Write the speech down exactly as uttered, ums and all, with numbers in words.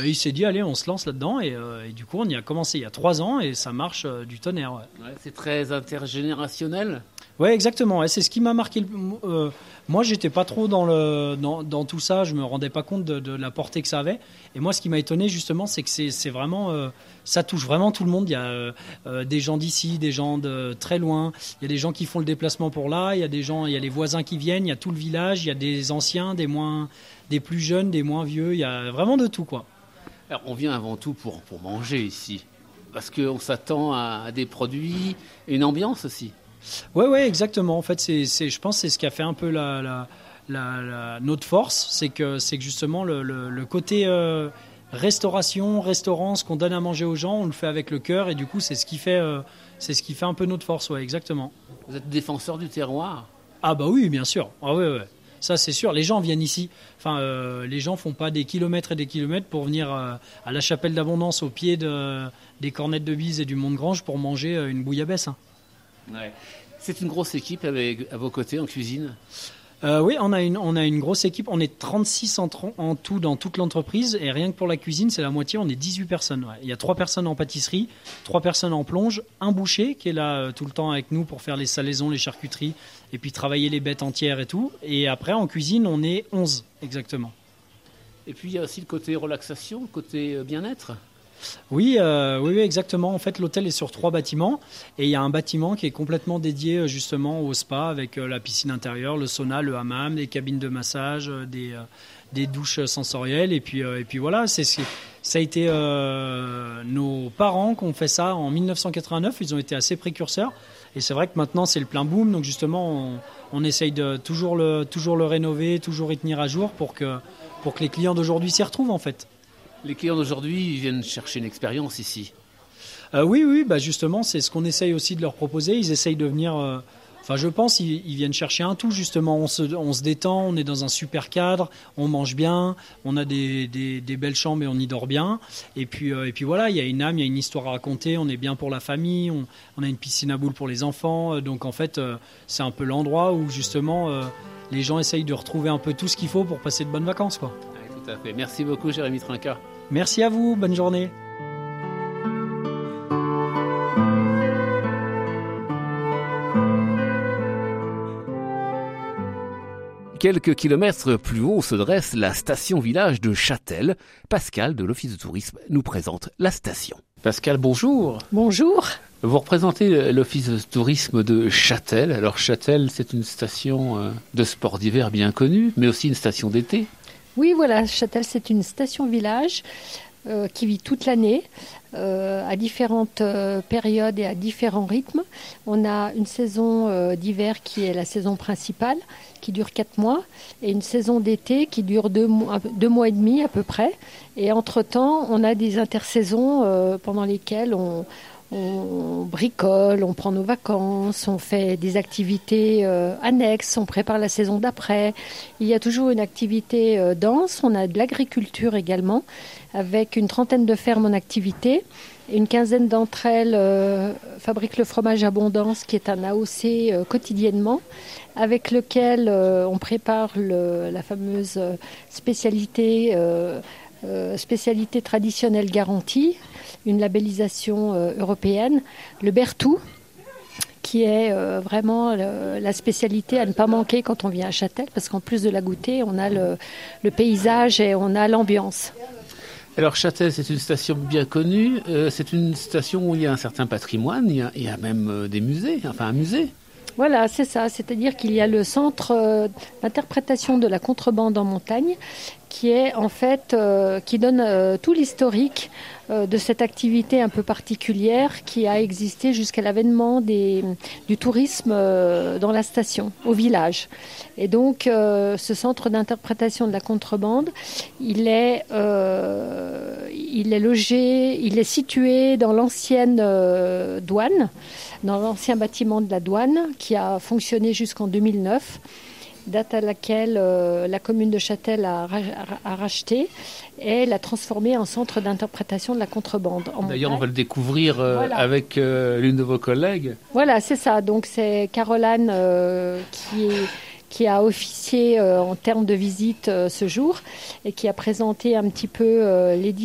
ben, il s'est dit, allez, on se lance là-dedans. Et, euh, et du coup, on y a commencé il y a trois ans et ça marche euh, du tonnerre. Ouais. Ouais, c'est très intergénérationnel. Ouais, exactement. Ouais, c'est ce qui m'a marqué. Le... Euh, moi, j'étais pas trop dans, le, dans, dans tout ça. Je me rendais pas compte de, de la portée que ça avait. Et moi, ce qui m'a étonné, justement, c'est que c'est, c'est vraiment... Euh, ça touche vraiment tout le monde. Il y a euh, euh, des gens d'ici, des gens de très loin. Il y a des gens qui font le déplacement pour là. Il y a des gens, il y a les voisins qui viennent. Il y a tout le village. Il y a des anciens, des moins, des plus jeunes, des moins vieux. Il y a vraiment de tout, quoi. Alors, on vient avant tout pour, pour manger ici. Parce qu'on s'attend à, à des produits et une ambiance aussi. Ouais, ouais, exactement. En fait, c'est, c'est, je pense que c'est ce qui a fait un peu la, la, la, la, notre force, c'est que, c'est que justement le, le, le côté euh, restauration, restaurant, ce qu'on donne à manger aux gens, on le fait avec le cœur et du coup, c'est ce qui fait, euh, c'est ce qui fait un peu notre force, ouais, exactement. Vous êtes défenseur du terroir ? Ah bah oui, bien sûr. Ah ouais, ouais. Ça, c'est sûr. Les gens viennent ici. Enfin, euh, les gens font pas des kilomètres et des kilomètres pour venir euh, à la chapelle d'Abondance au pied de, des Cornettes de Bise et du Mont-de-Grange pour manger euh, une bouillabaisse. Hein. Ouais. C'est une grosse équipe avec, à vos côtés en cuisine. Euh, oui, on a, une, on a une grosse équipe. On est trente-six en, en tout dans toute l'entreprise. Et rien que pour la cuisine, c'est la moitié. On est dix-huit personnes. Ouais. Il y a trois personnes en pâtisserie, trois personnes en plonge, un boucher qui est là euh, tout le temps avec nous pour faire les salaisons, les charcuteries, et puis travailler les bêtes entières et tout. Et après, en cuisine, on est onze exactement. Et puis, il y a aussi le côté relaxation, le côté bien-être. Oui, euh, oui, oui, exactement. En fait, l'hôtel est sur trois bâtiments et il y a un bâtiment qui est complètement dédié justement au spa avec euh, la piscine intérieure, le sauna, le hammam, des cabines de massage, euh, des, euh, des douches sensorielles et puis, euh, et puis voilà, c'est, c'est, ça a été euh, nos parents qui ont fait ça en dix-neuf cent quatre-vingt-neuf. Ils ont été assez précurseurs et c'est vrai que maintenant c'est le plein boom. Donc justement, on, on essaye de toujours le, toujours le rénover, toujours y tenir à jour pour que, pour que les clients d'aujourd'hui s'y retrouvent en fait. Les clients d'aujourd'hui ils viennent chercher une expérience ici. Euh, oui, oui, bah justement, c'est ce qu'on essaye aussi de leur proposer. Ils essayent de venir... Euh, enfin, je pense ils, ils viennent chercher un tout, justement. On se, on se détend, on est dans un super cadre, on mange bien, on a des, des, des belles chambres et on y dort bien. Et puis, euh, et puis voilà, il y a une âme, il y a une histoire à raconter, on est bien pour la famille, on, on a une piscine à boules pour les enfants. Donc, en fait, euh, c'est un peu l'endroit où, justement, euh, les gens essayent de retrouver un peu tout ce qu'il faut pour passer de bonnes vacances, quoi. Oui, tout à fait. Merci beaucoup, Jérémy Trinquart. Merci à vous, bonne journée. Quelques kilomètres plus haut se dresse la station-village de Châtel. Pascal de l'Office de tourisme nous présente la station. Pascal, bonjour. Bonjour. Vous représentez l'Office de tourisme de Châtel. Alors Châtel, c'est une station de sport d'hiver bien connue, mais aussi une station d'été. Oui, voilà, Châtel, c'est une station-village euh, qui vit toute l'année, euh, à différentes euh, périodes et à différents rythmes. On a une saison euh, d'hiver qui est la saison principale, qui dure quatre mois, et une saison d'été qui dure deux mois, deux mois et demi à peu près. Et entre-temps, on a des intersaisons euh, pendant lesquelles on... On bricole, on prend nos vacances, on fait des activités euh, annexes, on prépare la saison d'après. Il y a toujours une activité euh, dense, on a de l'agriculture également, avec une trentaine de fermes en activité. Une quinzaine d'entre elles euh, fabriquent le fromage Abondance, qui est un A O C euh, quotidiennement, avec lequel euh, on prépare le, la fameuse spécialité, euh, euh, spécialité traditionnelle garantie, une labellisation euh, européenne, le Berthoud, qui est euh, vraiment le, la spécialité à ne pas manquer quand on vient à Châtel, parce qu'en plus de la goûter, on a le, le paysage et on a l'ambiance. Alors Châtel, c'est une station bien connue, euh, c'est une station où il y a un certain patrimoine, il y a, il y a même euh, des musées, enfin un musée. Voilà, c'est ça, c'est-à-dire qu'il y a le centre euh, d'interprétation de la contrebande en montagne, qui est en fait, euh, qui donne euh, tout l'historique euh, de cette activité un peu particulière qui a existé jusqu'à l'avènement des, du tourisme euh, dans la station, au village. Et donc, euh, ce centre d'interprétation de la contrebande, il est, euh, il est logé, il est situé dans l'ancienne euh, douane, dans l'ancien bâtiment de la douane, qui a fonctionné jusqu'en deux mille neuf. Date à laquelle euh, la commune de Châtel a, a racheté et l'a transformé en centre d'interprétation de la contrebande. D'ailleurs, on va le découvrir euh, voilà. avec euh, l'une de vos collègues. Voilà, c'est ça. Donc, c'est Caroline euh, qui, est, qui a officié euh, en termes de visite euh, ce jour et qui a présenté un petit peu euh, les